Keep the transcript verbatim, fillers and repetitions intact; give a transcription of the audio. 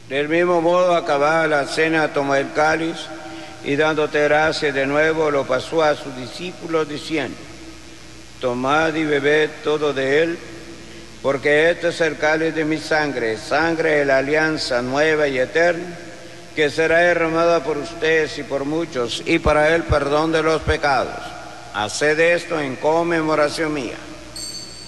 Del mismo modo, acabada la cena, tomó el cáliz y dándote gracias de nuevo, lo pasó a sus discípulos diciendo: tomad y bebed todo de él, porque este es el cáliz de mi sangre, sangre de la alianza nueva y eterna, que será derramada por ustedes y por muchos, y para el perdón de los pecados. Haced esto en conmemoración mía.